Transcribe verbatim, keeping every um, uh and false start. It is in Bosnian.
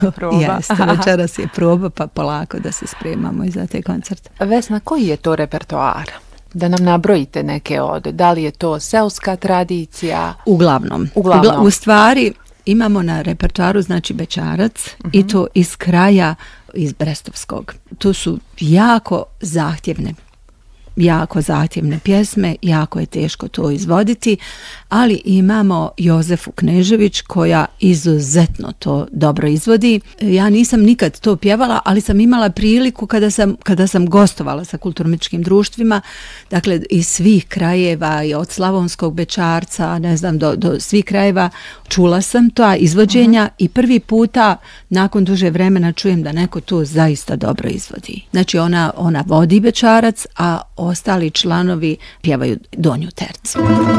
proba. Jeste, večeras je proba, pa polako da se spremamo i za te koncerte. Vesna, koji je to repertoar? Da nam nabrojite neke od, da li je to seoska tradicija? Uglavnom. Uglavnom. Ugla, u stvari imamo na repertoaru znači bećarac uh-huh. i to iz kraja iz Brestovskog. To su jako zahtjevne jako zahtjevne pjesme, jako je teško to izvoditi, ali imamo Jozefu Knežević koja izuzetno to dobro izvodi. Ja nisam nikad to pjevala, ali sam imala priliku kada sam, kada sam gostovala sa kulturno-umjetničkim društvima, dakle iz svih krajeva i od Slavonskog bećarca, ne znam, do, do svih krajeva čula sam to izvođenja uh-huh. i prvi puta nakon duže vremena čujem da neko to zaista dobro izvodi. Znači ona, ona vodi bećarac, a ostali članovi pjevaju donju tercu.